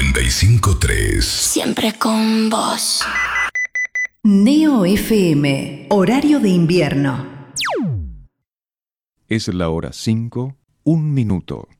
95.3. Siempre con vos. Neo FM, horario de invierno. Es la hora 5, 1 minuto.